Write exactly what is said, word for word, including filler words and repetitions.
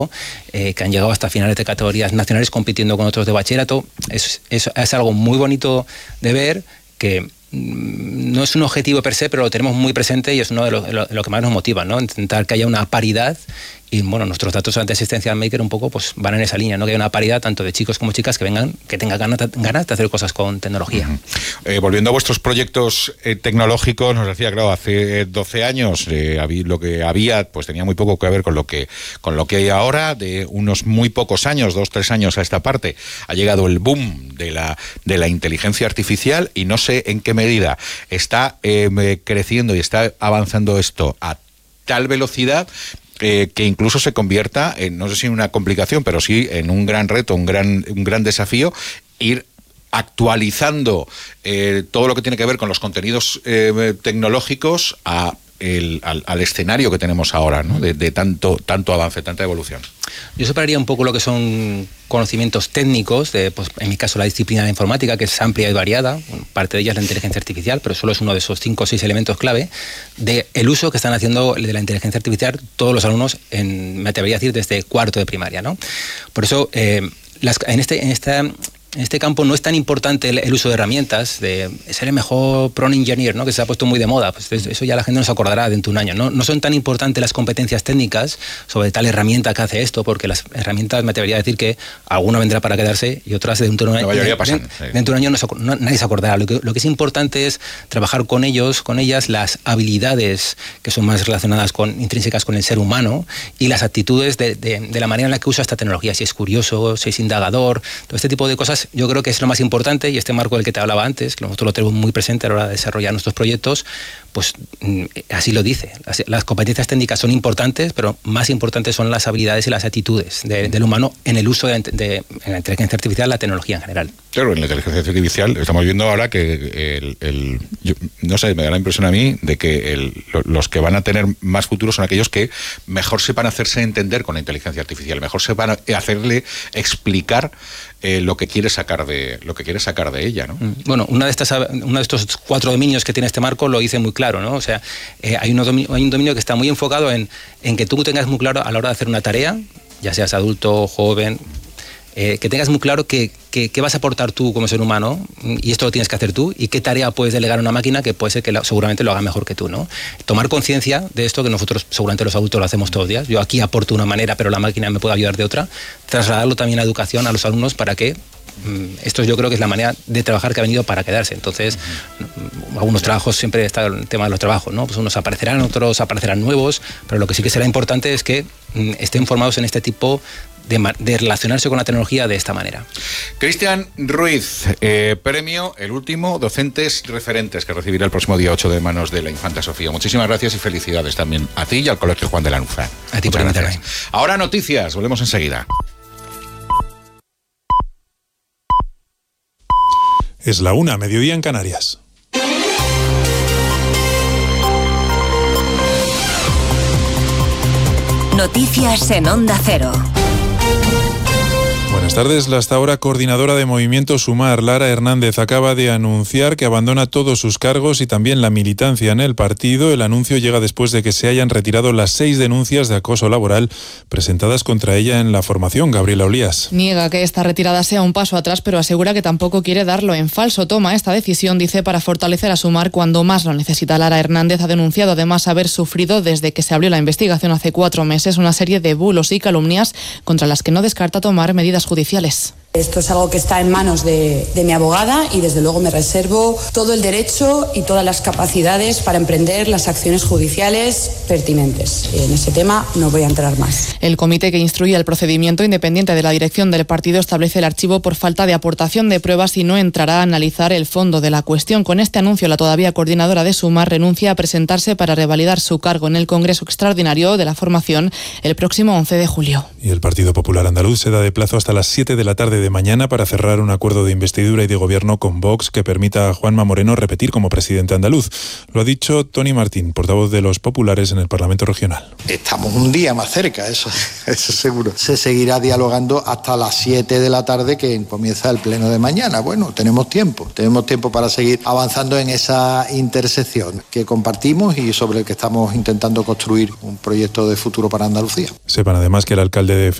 Eh, que han llegado hasta finales de categorías nacionales compitiendo con otros de bachillerato. Es, es, es algo muy bonito de ver, que mmm, no es un objetivo per se, pero lo tenemos muy presente y es uno de lo, lo, lo que más nos motiva, ¿no? Intentar que haya una paridad. Y bueno, nuestros datos ante Asistencial Maker un poco pues van en esa línea, ¿no? Que haya una paridad tanto de chicos como chicas que vengan, que tengan ganas, ganas de hacer cosas con tecnología. Uh-huh. Eh, volviendo a vuestros proyectos eh, tecnológicos, nos decía, claro, hace doce años eh, había, lo que había pues tenía muy poco que ver con lo que con lo que hay ahora. De unos muy pocos años, dos, tres años a esta parte, ha llegado el boom de la, de la inteligencia artificial y no sé en qué medida está eh, creciendo y está avanzando esto a tal velocidad Eh, que incluso se convierta en, no sé si en una complicación, pero sí en un gran reto, un gran, un gran desafío, ir actualizando eh, todo lo que tiene que ver con los contenidos eh, tecnológicos a el, al, al escenario que tenemos ahora, ¿no? de, de tanto, tanto avance, tanta evolución. Yo separaría un poco lo que son conocimientos técnicos, de, pues, en mi caso la disciplina de informática, que es amplia y variada, parte de ella es la inteligencia artificial, pero solo es uno de esos cinco o seis elementos clave, de el uso que están haciendo de la inteligencia artificial todos los alumnos, en, me atrevería a decir, desde cuarto de primaria, ¿no? Por eso, eh, las, en este... En esta, En este campo no es tan importante el, el uso de herramientas, de ser el mejor prompt engineer, ¿no? Que se ha puesto muy de moda. Pues eso ya la gente no se acordará dentro de un año. No, no son tan importantes las competencias técnicas sobre tal herramienta que hace esto, porque las herramientas, me atrevería a decir que alguna vendrá para quedarse y otras dentro de un año, la mayoría pasan, dentro, sí. dentro de un año no se, no, nadie se acordará. Lo que, lo que es importante es trabajar con ellos, con ellas, las habilidades que son más relacionadas con, intrínsecas con el ser humano, y las actitudes de, de, de la manera en la que usa esta tecnología, si es curioso, si es indagador, todo este tipo de cosas. Yo creo que es lo más importante, y este marco del que te hablaba antes, que nosotros lo tenemos muy presente a la hora de desarrollar nuestros proyectos, pues así lo dice. Las competencias técnicas son importantes, pero más importantes son las habilidades y las actitudes de, del humano en el uso de, de en la inteligencia artificial, la tecnología en general. Claro, en la inteligencia artificial estamos viendo ahora que el, el yo, no sé, me da la impresión a mí de que el, los que van a tener más futuro son aquellos que mejor sepan hacerse entender con la inteligencia artificial, mejor sepan hacerle explicar eh, lo que quiere sacar de lo que quiere sacar de ella, ¿no? Bueno, una de estas, uno de estos cuatro dominios que tiene este marco lo dice muy claro, ¿no? O sea, eh, hay, uno dominio, hay un dominio que está muy enfocado en, en que tú tengas muy claro a la hora de hacer una tarea, ya seas adulto, joven, eh, que tengas muy claro que, que, que vas a aportar tú como ser humano, y esto lo tienes que hacer tú, y qué tarea puedes delegar a una máquina que puede ser que la, seguramente lo haga mejor que tú, ¿no? Tomar conciencia de esto, que nosotros seguramente los adultos lo hacemos todos los días. Yo aquí aporto de una manera, pero la máquina me puede ayudar de otra. Trasladarlo también a educación a los alumnos para que esto yo creo que es la manera de trabajar que ha venido para quedarse. Entonces, uh-huh. algunos trabajos, siempre está el tema de los trabajos, ¿no? Pues unos aparecerán, otros aparecerán nuevos, pero lo que sí que será importante es que mm, estén formados en este tipo de, de relacionarse con la tecnología de esta manera. Cristian Ruiz, eh, premio, el último, docentes referentes, que recibirá el próximo día ocho de manos de la Infanta Sofía. Muchísimas gracias y felicidades también a ti y al Colegio Juan de Lanuza. A ti por invitarme. Ahora noticias, volvemos enseguida. Es la una, mediodía en Canarias. Noticias en Onda Cero. Buenas tardes. La hasta ahora coordinadora de Movimiento Sumar, Lara Hernández, acaba de anunciar que abandona todos sus cargos y también la militancia en el partido. El anuncio llega después de que se hayan retirado las seis denuncias de acoso laboral presentadas contra ella en la formación. Gabriela Olías. Niega que esta retirada sea un paso atrás, pero asegura que tampoco quiere darlo en falso. Toma esta decisión, dice, para fortalecer a Sumar cuando más lo necesita. Lara Hernández ha denunciado además haber sufrido, desde que se abrió la investigación hace cuatro meses, una serie de bulos y calumnias contra las que no descarta tomar medidas judiciales. Esto es algo que está en manos de, de mi abogada y desde luego me reservo todo el derecho y todas las capacidades para emprender las acciones judiciales pertinentes. En ese tema no voy a entrar más. El comité que instruye el procedimiento, independiente de la dirección del partido, establece el archivo por falta de aportación de pruebas y no entrará a analizar el fondo de la cuestión. Con este anuncio, la todavía coordinadora de Sumar renuncia a presentarse para revalidar su cargo en el Congreso Extraordinario de la formación el próximo once de julio. Y el Partido Popular Andaluz se da de plazo hasta las siete de la tarde de mañana para cerrar un acuerdo de investidura y de gobierno con Vox que permita a Juanma Moreno repetir como presidente andaluz. Lo ha dicho Tony Martín, portavoz de los populares en el Parlamento Regional. Estamos un día más cerca, eso, eso seguro. Se seguirá dialogando hasta las siete de la tarde que comienza el pleno de mañana. Bueno, tenemos tiempo, tenemos tiempo para seguir avanzando en esa intersección que compartimos y sobre el que estamos intentando construir un proyecto de futuro para Andalucía. Sepan además que el alcalde de